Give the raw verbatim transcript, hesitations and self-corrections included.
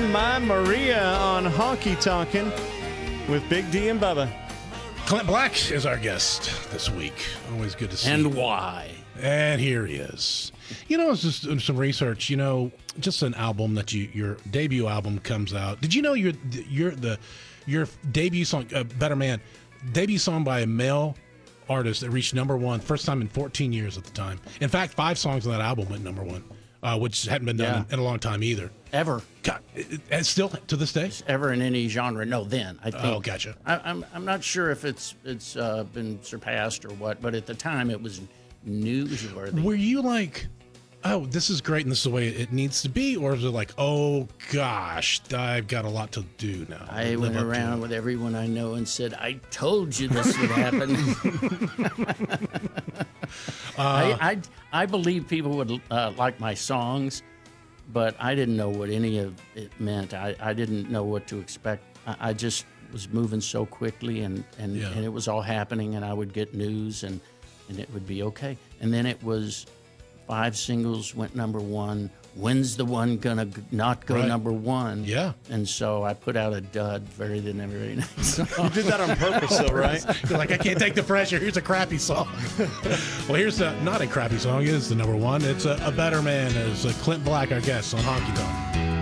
My Maria on Honky Tonkin' with Big D and Bubba. Clint Black is our guest this week. Always good to see. And why? And here he is. You know, I was just doing some research. You know, just an album that you your debut album comes out. Did you know your your the your debut song, uh, Better Man, debut song by a male artist that reached number one first time in fourteen years at the time. In fact, five songs on that album went number one, uh, which hadn't been done Yeah. in, in a long time either. Ever. God, it, it, and still to this day. Ever in any genre. No, then. I think. Oh, gotcha. I, I'm I'm not sure if it's it's uh, been surpassed or what, but at the time it was newsworthy. Were you like, oh, this is great and this is the way it needs to be? Or is it like, oh, gosh, I've got a lot to do now? I Live went up to around it. with everyone I know and said, I told you this would happen. I, I, I believe people would uh, like my songs, but I didn't know what any of it meant. I, I didn't know what to expect. I, I just was moving so quickly, and, and, Yeah. and it was all happening, and I would get news, and, and it would be okay. And then it was five singles went number one. When's the one gonna g- not go Right. number one? Yeah. And so I put out a dud very the very next song. You did that on purpose, though, right? You're like, I can't take the pressure. Here's a crappy song. Well, here's a, not a crappy song. It is the number one. It's a, a Better Man. It's a Clint Black, our guest on Honky Tonk.